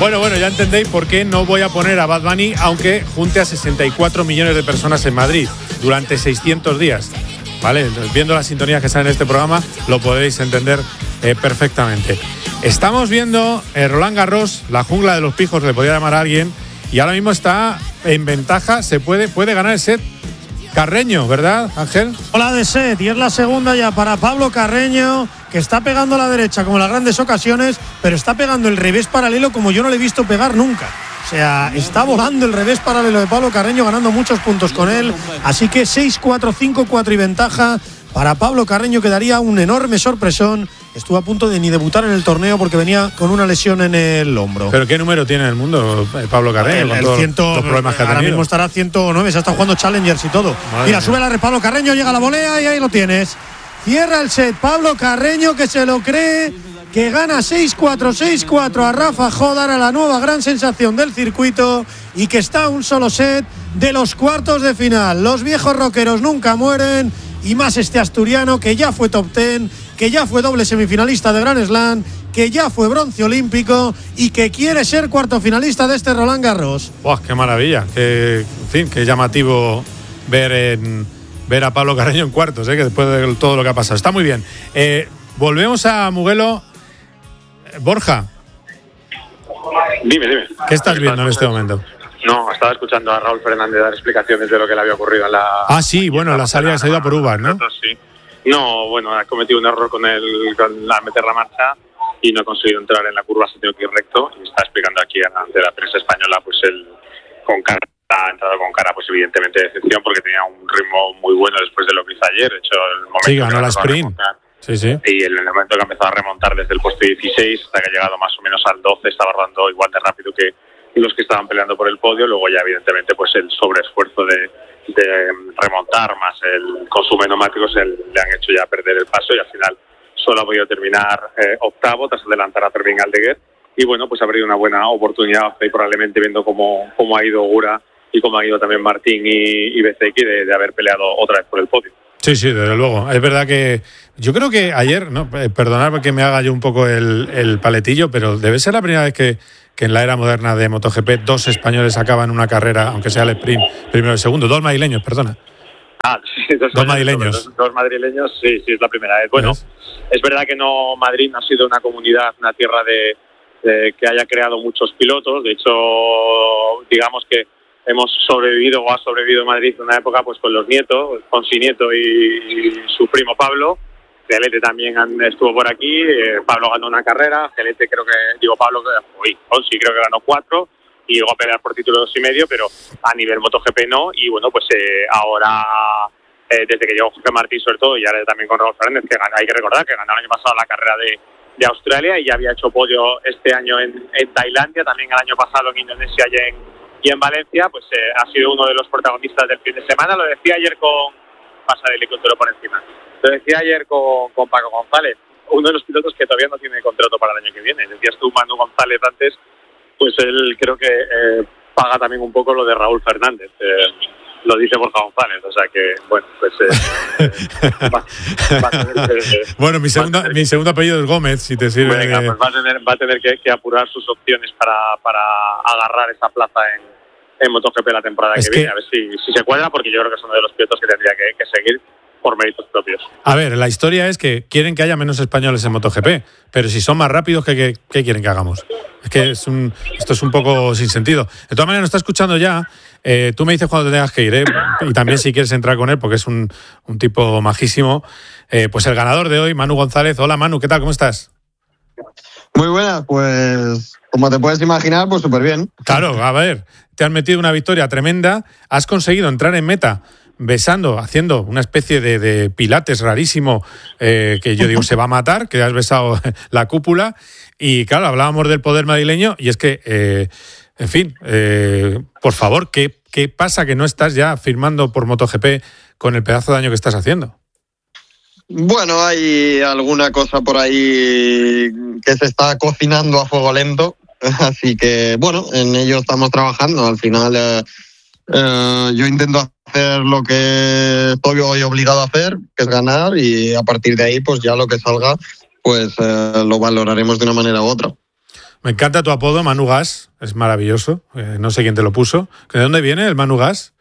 Bueno, ya entendéis por qué no voy a poner a Bad Bunny, aunque junte a 64 millones de personas en Madrid durante 600 días. ¿Vale? Entonces, viendo las sintonías que salen en este programa, lo podéis entender perfectamente. Estamos viendo Roland Garros, la jungla de los pijos, le podría llamar a alguien, y ahora mismo está en ventaja, puede ganar el set Carreño, ¿verdad, Ángel? Hola de set, y es la segunda ya para Pablo Carreño, que está pegando a la derecha como en las grandes ocasiones, pero está pegando el revés paralelo como yo no le he visto pegar nunca. O sea, está volando el revés paralelo de Pablo Carreño, ganando muchos puntos con él. Así que 6-4, 5-4 y ventaja para Pablo Carreño, que daría un enorme sorpresón. Estuvo a punto de ni debutar en el torneo porque venía con una lesión en el hombro. ¿Pero qué número tiene en el mundo Pablo Carreño? El 100, los problemas que ahora mismo estará 109, se ha estado jugando Challengers y todo. Madre Mira, sube la red Pablo Carreño, llega a la volea y ahí lo tienes. Cierra el set Pablo Carreño, que se lo cree, que gana 6-4, 6-4 a Rafa Jodar, a la nueva gran sensación del circuito, y que está a un solo set de los cuartos de final. Los viejos rockeros nunca mueren, y más este asturiano que ya fue top 10, que ya fue doble semifinalista de Grand Slam, que ya fue bronce olímpico y que quiere ser cuarto finalista de este Roland Garros. ¡Buah, qué maravilla! Qué llamativo ver a Pablo Carreño en cuartos, que después de todo lo que ha pasado. Está muy bien. Volvemos a Mugello. Borja. Dime. ¿Qué estás viendo en este momento? No, estaba escuchando a Raúl Fernández dar explicaciones de lo que le había ocurrido en la... sí, bueno, la salida se ha ido a por uvas, ¿no? Sí. No, bueno, ha cometido un error con la meter la marcha y no ha conseguido entrar en la curva, se ha tenido que ir recto, y está explicando aquí ante la prensa española, pues él ha entrado con cara, pues evidentemente de decepción, porque tenía un ritmo muy bueno después de lo que hizo ayer. De hecho, el momento sí, ganó la sprint. Sí. Y en el momento que ha empezado a remontar desde el puesto 16 hasta que ha llegado más o menos al 12, estaba rodando igual de rápido que los que estaban peleando por el podio. Luego ya evidentemente pues el sobreesfuerzo de remontar más el consumo de neumáticos le han hecho ya perder el paso, y al final solo ha podido terminar octavo tras adelantar a Fermín Aldeguer. Y bueno, pues ha habido una buena oportunidad y probablemente viendo cómo ha ido Gura y cómo ha ido también Martín y Bezzecchi de haber peleado otra vez por el podio. Sí, desde luego. Es verdad que yo creo que ayer, perdonad que me haga yo un poco el paletillo, pero debe ser la primera vez que en la era moderna de MotoGP 2 españoles acaban una carrera, aunque sea el sprint, primero y segundo. 2 madrileños, perdona. Sí, dos madrileños. Dos madrileños, sí, es la primera vez. Bueno, es verdad que Madrid no ha sido una comunidad, una tierra que haya creado muchos pilotos. De hecho, digamos que hemos sobrevivido o ha sobrevivido Madrid en una época pues con los nietos, Fonsi Nieto y su primo Pablo. Gelete también estuvo por aquí, Pablo ganó una carrera, Fonsi creo que ganó 4 y llegó a pelear por título 2,5, pero a nivel MotoGP no. Y bueno, pues ahora desde que llegó Jorge Martín sobre todo, y ahora también con Raúl Fernández, que hay que recordar que ganó el año pasado la carrera de Australia y ya había hecho podio este año en Tailandia, también el año pasado en Indonesia y en Valencia, pues ha sido uno de los protagonistas del fin de semana. Lo decía ayer pasa el helicóptero por encima. Lo decía ayer con Paco González, uno de los pilotos que todavía no tiene contrato para el año que viene. Decías tú, Manu González, antes, pues él creo que paga también un poco lo de Raúl Fernández. Lo dice Borja González, o sea que, bueno, pues... va a tener que, bueno, mi segundo apellido es Gómez, si te sirve. Venga, pues va a tener que apurar sus opciones para agarrar esa plaza en MotoGP la temporada que viene, a ver si se cuadra, porque yo creo que es uno de los pilotos que tendría que seguir por méritos propios. A ver, la historia es que quieren que haya menos españoles en MotoGP, pero si son más rápidos, ¿qué quieren que hagamos? Es que esto es un poco sin sentido. De todas maneras, nos está escuchando ya. Tú me dices cuando te tengas que ir, y también si quieres entrar con él, porque es un tipo majísimo. Pues el ganador de hoy, Manu González. Hola, Manu, ¿qué tal? ¿Cómo estás? Muy buenas, pues como te puedes imaginar, pues súper bien. Claro, a ver, te has metido una victoria tremenda, has conseguido entrar en meta haciendo una especie de pilates rarísimo, que yo digo se va a matar, que has besado la cúpula, y claro, hablábamos del poder madrileño, y es que, en fin, por favor, ¿qué pasa que no estás ya firmando por MotoGP con el pedazo de daño que estás haciendo? Bueno, hay alguna cosa por ahí que se está cocinando a fuego lento, así que bueno, en ello estamos trabajando. Al final yo intento hacer lo que estoy hoy obligado a hacer, que es ganar, y a partir de ahí pues ya lo que salga pues lo valoraremos de una manera u otra. Me encanta tu apodo, Manu Gas. Es maravilloso. No sé quién te lo puso. ¿De dónde viene el Manu Gas?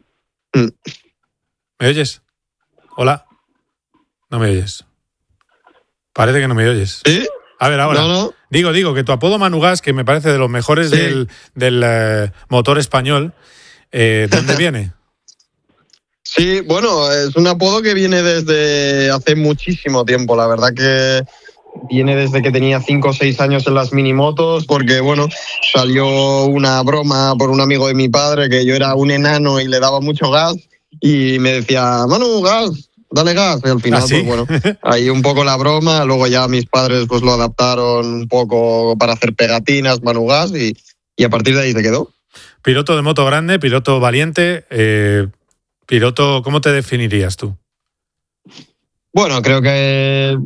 ¿Me oyes? Hola. No me oyes. Parece que no me oyes. ¿Sí? A ver, ahora. No. Digo que tu apodo Manu Gas, que me parece de los mejores del motor español, ¿de dónde viene? Sí, bueno, es un apodo que viene desde hace muchísimo tiempo. La verdad que viene desde que tenía 5 o 6 años en las minimotos, porque, bueno, salió una broma por un amigo de mi padre que yo era un enano y le daba mucho gas y me decía, Manu, gas, dale gas. Y al final, ¿Ah, sí? pues bueno, ahí un poco la broma. Luego ya mis padres pues lo adaptaron un poco para hacer pegatinas, Manu Gas, y a partir de ahí se quedó. Piloto de moto grande, piloto valiente, piloto, ¿cómo te definirías tú? Bueno, creo que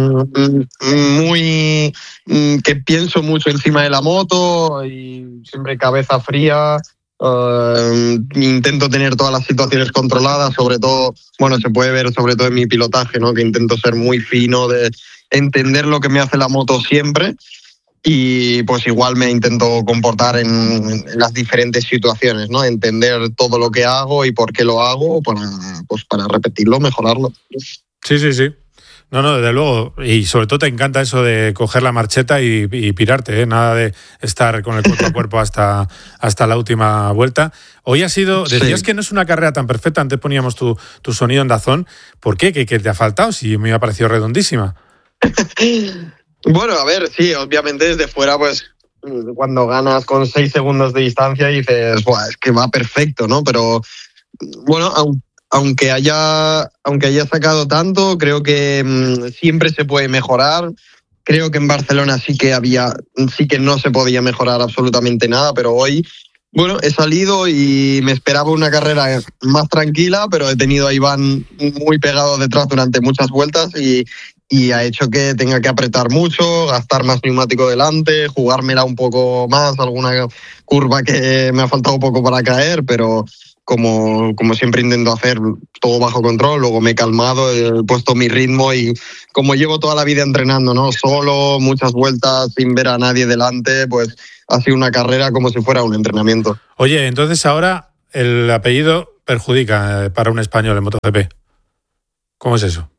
que pienso mucho encima de la moto y siempre cabeza fría. Intento tener todas las situaciones controladas, sobre todo, bueno, se puede ver sobre todo en mi pilotaje, ¿no? Que intento ser muy fino, de entender lo que me hace la moto siempre. Y pues igual me intento comportar en las diferentes situaciones, ¿no? Entender todo lo que hago y por qué lo hago para repetirlo, mejorarlo. Sí. No, desde luego. Y sobre todo te encanta eso de coger la marcheta y pirarte, ¿eh? Nada de estar con el cuerpo a cuerpo hasta la última vuelta. Hoy ha sido... Decías que no es una carrera tan perfecta. Antes poníamos tu sonido en Dazón. ¿Por qué? ¿Qué te ha faltado? Si me ha parecido redondísima. Bueno, a ver, sí, obviamente desde fuera, pues cuando ganas con 6 segundos de distancia dices, buah, es que va perfecto, ¿no? Pero bueno, aunque haya sacado tanto, creo que siempre se puede mejorar. Creo que en Barcelona sí que no se podía mejorar absolutamente nada, pero hoy, bueno, he salido y me esperaba una carrera más tranquila, pero he tenido a Iván muy pegado detrás durante muchas vueltas y ha hecho que tenga que apretar mucho, gastar más neumático delante, jugármela un poco más, alguna curva que me ha faltado un poco para caer, pero como siempre intento hacer todo bajo control. Luego me he calmado, he puesto mi ritmo y como llevo toda la vida entrenando, ¿no? Solo, muchas vueltas, sin ver a nadie delante, pues ha sido una carrera como si fuera un entrenamiento. Oye, entonces ahora el apellido perjudica para un español en MotoGP. ¿Cómo es eso?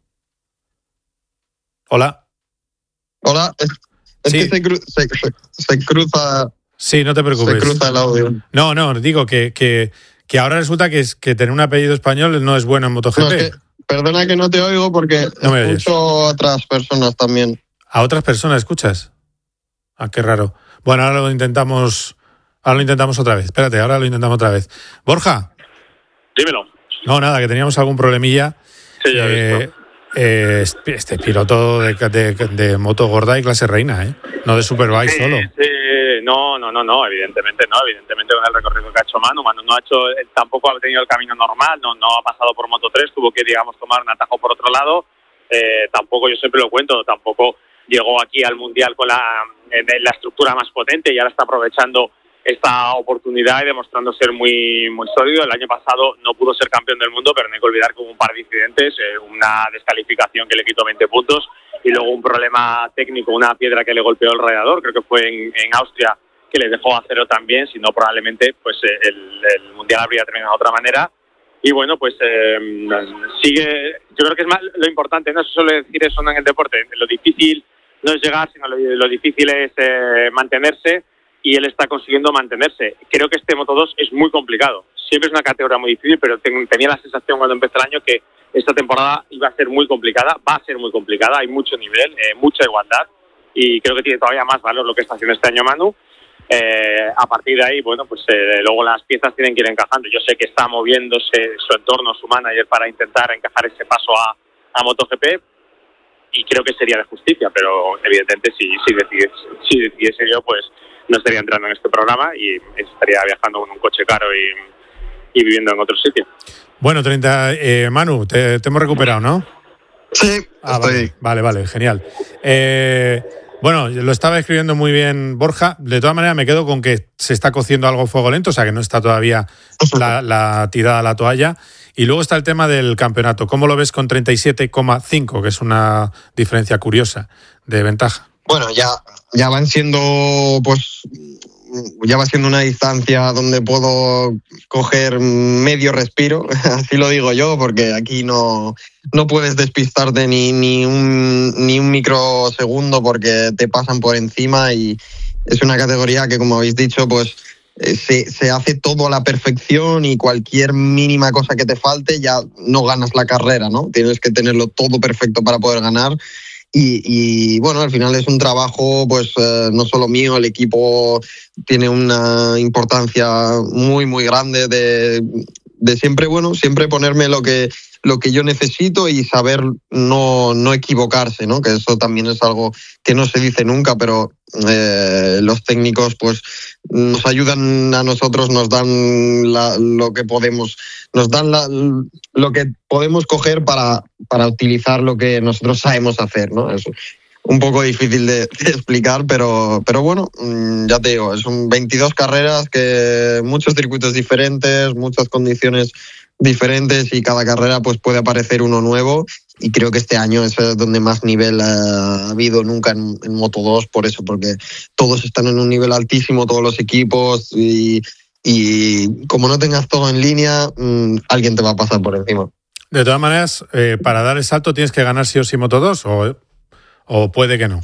Hola. Es sí. Que se cruza. Sí, no te preocupes. Se cruza el audio. No, digo que ahora resulta que tener un apellido español no es bueno en MotoGP. No, perdona que no te oigo porque no escucho a otras personas también. ¿A otras personas escuchas? Ah, qué raro. Bueno, ahora lo intentamos otra vez. Espérate, ahora lo intentamos otra vez. Borja. Dímelo. No, nada, que teníamos algún problemilla. Sí, ya he visto. Este piloto de moto gorda y clase reina, ¿eh? No de Superbike solo. Sí, no, evidentemente no. Evidentemente con el recorrido que ha hecho Manu no ha hecho, tampoco ha tenido el camino normal, no ha pasado por Moto3, tuvo que, digamos, tomar un atajo por otro lado. Tampoco, yo siempre lo cuento, tampoco llegó aquí al Mundial con la estructura más potente y ahora está aprovechando esta oportunidad y demostrando ser muy, muy sólido. El año pasado no pudo ser campeón del mundo, pero no hay que olvidar que hubo un par de incidentes, una descalificación que le quitó 20 puntos y luego un problema técnico, una piedra que le golpeó el radiador, creo que fue en Austria, que le dejó a cero también, si no probablemente pues el Mundial habría terminado de otra manera. Y bueno, pues sigue, yo creo que es más lo importante, no se suele decir eso en el deporte, lo difícil no es llegar, sino lo difícil es mantenerse. Y él está consiguiendo mantenerse. Creo que este Moto2 es muy complicado. Siempre es una categoría muy difícil, pero tenía la sensación cuando empezó el año que esta temporada iba a ser muy complicada, va a ser muy complicada, hay mucho nivel, mucha igualdad, y creo que tiene todavía más valor lo que está haciendo este año Manu. A partir de ahí, bueno, pues luego las piezas tienen que ir encajando. Yo sé que está moviéndose su entorno, su manager, para intentar encajar ese paso a MotoGP, y creo que sería de justicia, pero evidentemente si decidiese yo, pues no estaría entrando en este programa y estaría viajando con un coche caro y viviendo en otro sitio. Bueno, Manu, te hemos recuperado, ¿no? Sí, estoy. Vale, genial. Bueno, lo estaba escribiendo muy bien Borja. De todas maneras, me quedo con que se está cociendo algo a fuego lento, o sea que no está todavía la tirada a la toalla. Y luego está el tema del campeonato. ¿Cómo lo ves con 37,5, que es una diferencia curiosa de ventaja? Bueno, ya ya van siendo, pues, ya va siendo una distancia donde puedo coger medio respiro, así lo digo yo, porque aquí no puedes despistarte ni un microsegundo porque te pasan por encima, y es una categoría que, como habéis dicho, pues se hace todo a la perfección, y cualquier mínima cosa que te falte ya no ganas la carrera, ¿no? Tienes que tenerlo todo perfecto para poder ganar. Y bueno, al final es un trabajo, pues no solo mío, el equipo tiene una importancia muy, muy grande de siempre, bueno, siempre ponerme lo que yo necesito y saber no equivocarse, ¿no? Que eso también es algo que no se dice nunca, pero los técnicos pues nos ayudan a nosotros, nos dan lo que podemos, nos dan lo que podemos coger para utilizar lo que nosotros sabemos hacer, ¿no? Es un poco difícil de explicar, pero bueno, ya te digo, son 22 carreras, que muchos circuitos diferentes, muchas condiciones diferentes, y cada carrera pues puede aparecer uno nuevo, y creo que este año es donde más nivel ha habido nunca en Moto2, por eso, porque todos están en un nivel altísimo, todos los equipos, y como no tengas todo en línea, alguien te va a pasar por encima. De todas maneras, para dar el salto tienes que ganar sí o sí Moto2, o puede que no.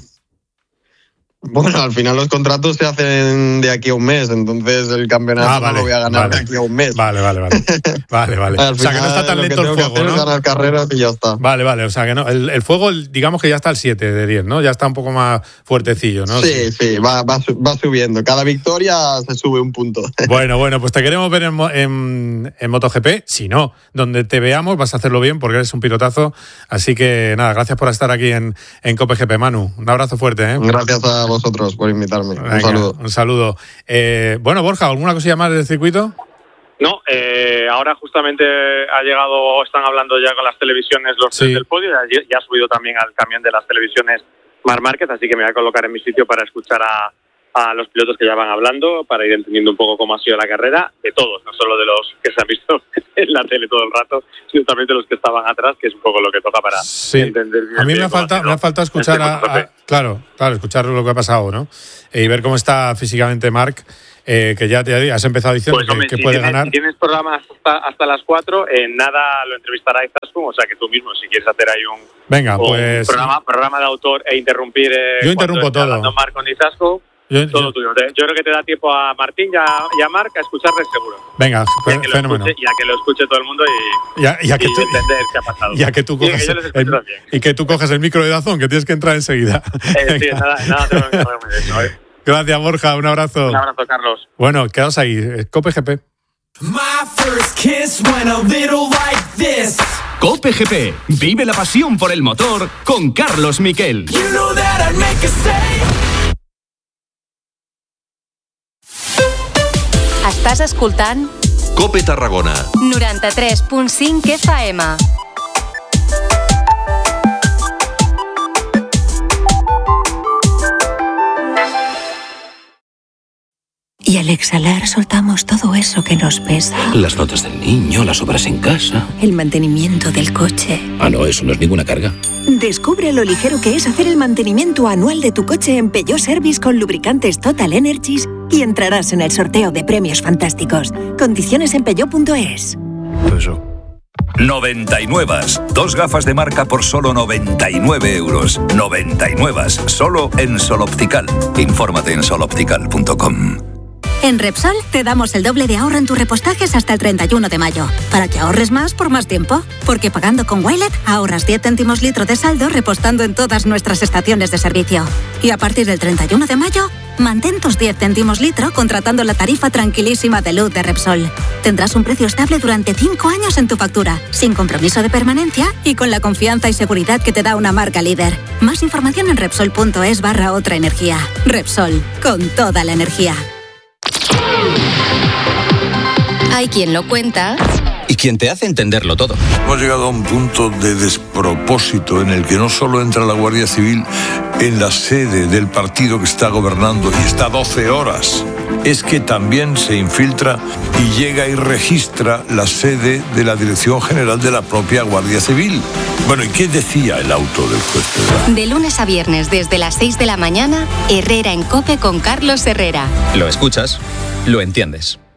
Bueno, al final los contratos se hacen de aquí a un mes, entonces el campeonato no lo voy a ganar de aquí a un mes. Vale. Vale. O sea, que no está tan lento el fuego, ¿no? Ganar carreras y ya está. Vale. O sea, que no, el fuego, digamos que ya está al 7 de 10, ¿no? Ya está un poco más fuertecillo, ¿no? Sí, va subiendo. Cada victoria se sube un punto. Bueno, pues te queremos ver en MotoGP. Si no, donde te veamos vas a hacerlo bien, porque eres un pilotazo. Así que nada, gracias por estar aquí en Cope GP, Manu. Un abrazo fuerte, ¿eh? Gracias a vosotros por invitarme. Venga, un saludo. Bueno, Borja, ¿alguna cosilla más del circuito? No, ahora justamente ha llegado, están hablando ya con las televisiones los tres del podio, ya ha subido también al camión de las televisiones Marc Márquez, así que me voy a colocar en mi sitio para escuchar a los pilotos que ya van hablando, para ir entendiendo un poco cómo ha sido la carrera, de todos, no solo de los que se han visto en la tele todo el rato, sino también de los que estaban atrás, que es un poco lo que toca para entender bien. A mí me ha faltado escuchar claro, escuchar lo que ha pasado, ¿no? Y ver cómo está físicamente Marc, que ya te has empezado diciendo pues, que puede ganar. Si tienes programas hasta las 4, nada lo entrevistará Izaskun, o sea que tú mismo, si quieres hacer ahí un programa de autor e interrumpir. Yo interrumpo todo. Marc con Izaskun. Todo tuyo. Yo creo que te da tiempo a Martín y a Marc a escucharles seguro. Venga, fenómeno. Y a que lo escuche todo el mundo y entender qué ha pasado. Y que tú coges el micro de Dazón, que tienes que entrar enseguida. Sí, nada tengo que saberme de eso. Gracias, Borja. Un abrazo. Un abrazo, Carlos. Bueno, quedaos ahí. Cope GP. Cope GP. Vive la pasión por el motor con Carlos Miquel. Estàs escoltant Cope Tarragona 93.5 FM. Y al exhalar soltamos todo eso que nos pesa. Las notas del niño, las obras en casa. El mantenimiento del coche. Ah, no, eso no es ninguna carga. Descubre lo ligero que es hacer el mantenimiento anual de tu coche en Peugeot Service con lubricantes Total Energies y entrarás en el sorteo de premios fantásticos. Condiciones en peugeot.es. 99. 2 gafas de marca por solo 99 euros. 99. Solo en Sol Optical. Infórmate en soloptical.com. En Repsol te damos el doble de ahorro en tus repostajes hasta el 31 de mayo, para que ahorres más por más tiempo. Porque pagando con Wilet ahorras 10 céntimos litro de saldo repostando en todas nuestras estaciones de servicio. Y a partir del 31 de mayo, mantén tus 10 céntimos litro contratando la tarifa tranquilísima de luz de Repsol. Tendrás un precio estable durante 5 años en tu factura, sin compromiso de permanencia y con la confianza y seguridad que te da una marca líder. Más información en Repsol.es/otra energía. Repsol, con toda la energía. Hay quien lo cuenta y quien te hace entenderlo todo. Hemos llegado a un punto de despropósito en el que no solo entra la Guardia Civil en la sede del partido que está gobernando y está 12 horas, es que también se infiltra y llega y registra la sede de la Dirección General de la propia Guardia Civil. Bueno, ¿y qué decía el auto del juez Pedraza? De lunes a viernes desde las 6 de la mañana, Herrera en COPE con Carlos Herrera. Lo escuchas, lo entiendes.